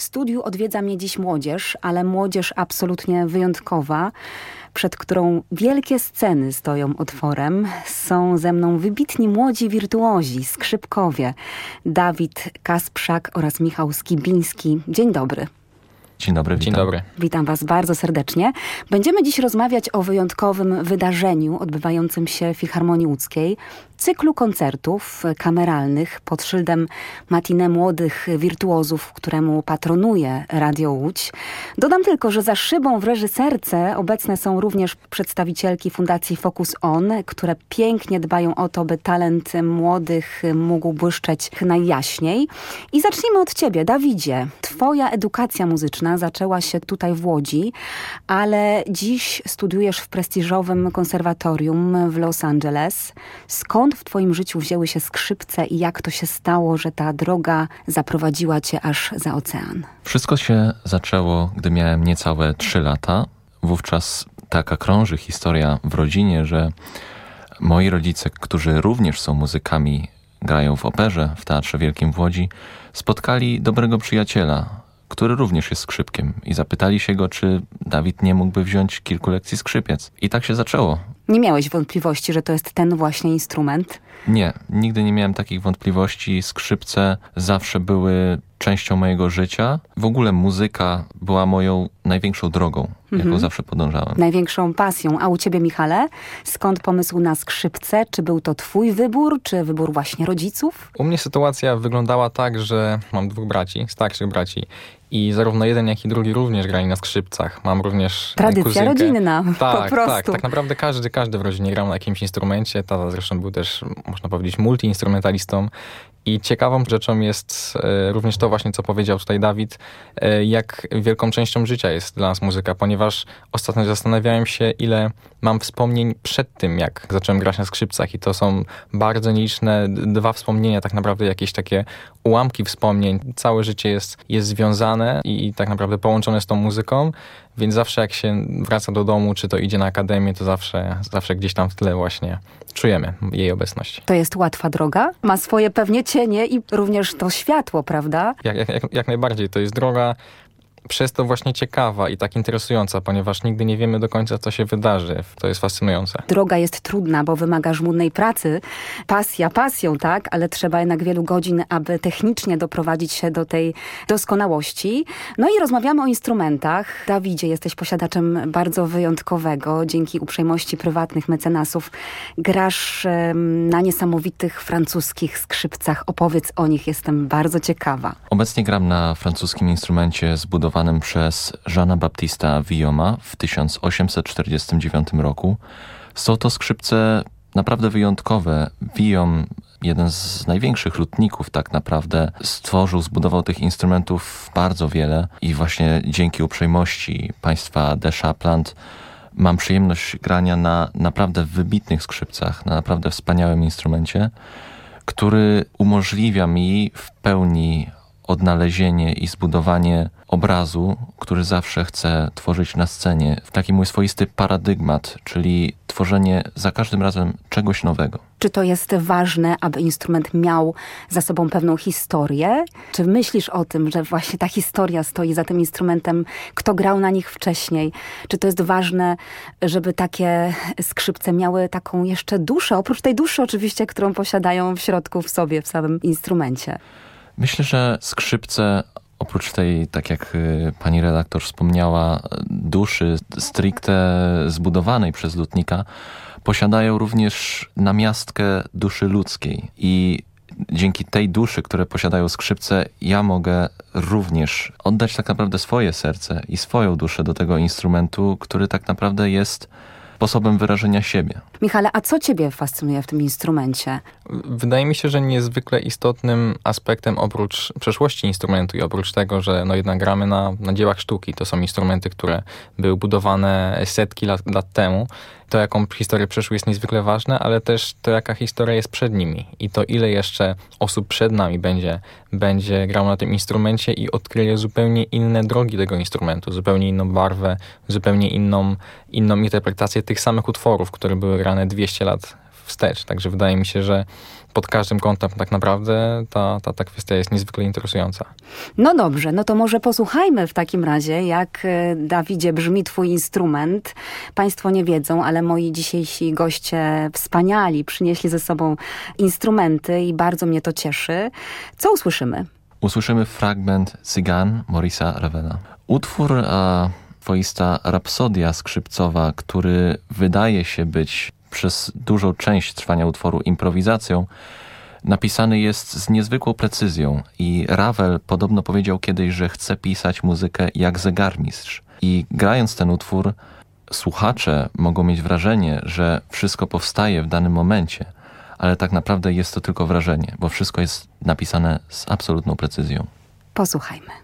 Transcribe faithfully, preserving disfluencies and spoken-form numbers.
studiu odwiedza mnie dziś młodzież, ale młodzież absolutnie wyjątkowa, przed którą wielkie sceny stoją otworem. Są ze mną wybitni młodzi wirtuozi, skrzypkowie, Dawid Kasprzak oraz Michał Skibiński. Dzień dobry. Dzień dobry, witam. Dzień dobry. Witam Was bardzo serdecznie. Będziemy dziś rozmawiać o wyjątkowym wydarzeniu odbywającym się w Filharmonii Łódzkiej, cyklu koncertów kameralnych pod szyldem Matinee Młodych Wirtuozów, któremu patronuje Radio Łódź. Dodam tylko, że za szybą w reżyserce obecne są również przedstawicielki Fundacji Focus On, które pięknie dbają o to, by talent młodych mógł błyszczeć najjaśniej. I zacznijmy od Ciebie, Dawidzie. Twoja edukacja muzyczna zaczęła się tutaj w Łodzi, ale dziś studiujesz w prestiżowym konserwatorium w Los Angeles. Skąd w twoim życiu wzięły się skrzypce i jak to się stało, że ta droga zaprowadziła cię aż za ocean? Wszystko się zaczęło, gdy miałem niecałe trzy lata. Wówczas taka krąży historia w rodzinie, że moi rodzice, którzy również są muzykami, grają w operze, w Teatrze Wielkim w Łodzi, spotkali dobrego przyjaciela, który również jest skrzypkiem, i zapytali się go, czy Dawid nie mógłby wziąć kilku lekcji skrzypiec. I tak się zaczęło. Nie miałeś wątpliwości, że to jest ten właśnie instrument? Nie, nigdy nie miałem takich wątpliwości. Skrzypce zawsze były częścią mojego życia. W ogóle muzyka była moją największą drogą, jaką mhm. zawsze podążałem. Największą pasją. A u ciebie, Michale? Skąd pomysł na skrzypce? Czy był to twój wybór, czy wybór właśnie rodziców? U mnie sytuacja wyglądała tak, że mam dwóch braci, starszych braci. I zarówno jeden, jak i drugi również grali na skrzypcach. Mam również tradycja kuzynkę. rodzinna, tak, po prostu. Tak, tak naprawdę każdy, każdy w rodzinie grał na jakimś instrumencie. Tata zresztą był też, można powiedzieć, multiinstrumentalistą. I ciekawą rzeczą jest e, również to właśnie, co powiedział tutaj Dawid, e, jak wielką częścią życia jest dla nas muzyka, ponieważ ostatnio zastanawiałem się, ile mam wspomnień przed tym, jak zacząłem grać na skrzypcach, i to są bardzo nieliczne dwa wspomnienia, tak naprawdę jakieś takie ułamki wspomnień. Całe życie jest, jest związane i, i tak naprawdę połączone z tą muzyką, więc zawsze jak się wraca do domu, czy to idzie na akademię, to zawsze, zawsze gdzieś tam w tle właśnie czujemy jej obecność. To jest łatwa droga? Ma swoje pewnie cienie i również to światło, prawda? Jak, jak, jak, jak najbardziej. To jest droga przez to właśnie ciekawa i tak interesująca, ponieważ nigdy nie wiemy do końca, co się wydarzy. To jest fascynujące. Droga jest trudna, bo wymaga żmudnej pracy. Pasja pasją, tak? Ale trzeba jednak wielu godzin, aby technicznie doprowadzić się do tej doskonałości. No i rozmawiamy o instrumentach. Dawidzie, jesteś posiadaczem bardzo wyjątkowego. Dzięki uprzejmości prywatnych mecenasów grasz um, na niesamowitych francuskich skrzypcach. Opowiedz o nich, jestem bardzo ciekawa. Obecnie gram na francuskim instrumencie zbudowanym przez Jeana Baptista Vuillaume'a w tysiąc osiemset czterdziestym dziewiątym roku. Są to skrzypce naprawdę wyjątkowe. Vuillaume, jeden z największych lutników tak naprawdę, stworzył, zbudował tych instrumentów bardzo wiele i właśnie dzięki uprzejmości państwa de Chapland mam przyjemność grania na naprawdę wybitnych skrzypcach, na naprawdę wspaniałym instrumencie, który umożliwia mi w pełni odnalezienie i zbudowanie obrazu, który zawsze chcę tworzyć na scenie. Taki mój swoisty paradygmat, czyli tworzenie za każdym razem czegoś nowego. Czy to jest ważne, aby instrument miał za sobą pewną historię? Czy myślisz o tym, że właśnie ta historia stoi za tym instrumentem? Kto grał na nich wcześniej? Czy to jest ważne, żeby takie skrzypce miały taką jeszcze duszę? Oprócz tej duszy oczywiście, którą posiadają w środku, w sobie, w samym instrumencie. Myślę, że skrzypce, oprócz tej, tak jak pani redaktor wspomniała, duszy stricte zbudowanej przez lutnika, posiadają również namiastkę duszy ludzkiej. I dzięki tej duszy, które posiadają skrzypce, ja mogę również oddać tak naprawdę swoje serce i swoją duszę do tego instrumentu, który tak naprawdę jest sposobem wyrażenia siebie. Michale, a co ciebie fascynuje w tym instrumencie? Wydaje mi się, że niezwykle istotnym aspektem oprócz przeszłości instrumentu i oprócz tego, że no jednak gramy na, na dziełach sztuki, to są instrumenty, które były budowane setki lat, lat temu, to jaką historię przeszły jest niezwykle ważne, ale też to jaka historia jest przed nimi i to ile jeszcze osób przed nami będzie, będzie grało na tym instrumencie i odkryje zupełnie inne drogi tego instrumentu, zupełnie inną barwę, zupełnie inną, inną interpretację tych samych utworów, które były grane dwieście lat wstecz. Także wydaje mi się, że pod każdym kątem tak naprawdę ta, ta, ta kwestia jest niezwykle interesująca. No dobrze, no to może posłuchajmy w takim razie, jak Dawidzie brzmi twój instrument. Państwo nie wiedzą, ale moi dzisiejsi goście wspaniali przynieśli ze sobą instrumenty i bardzo mnie to cieszy. Co usłyszymy? Usłyszymy fragment Cygan Maurice'a Ravela. Utwór a swoista rapsodia skrzypcowa, który wydaje się być przez dużą część trwania utworu improwizacją, napisany jest z niezwykłą precyzją i Ravel podobno powiedział kiedyś, że chce pisać muzykę jak zegarmistrz. I grając ten utwór, słuchacze mogą mieć wrażenie, że wszystko powstaje w danym momencie, ale tak naprawdę jest to tylko wrażenie, bo wszystko jest napisane z absolutną precyzją. Posłuchajmy.